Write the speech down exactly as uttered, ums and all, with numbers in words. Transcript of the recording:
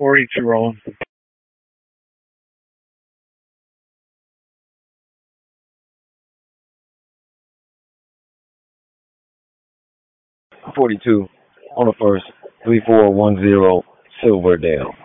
forty-two rolling. forty-two on the first. three four one zero Silverdale.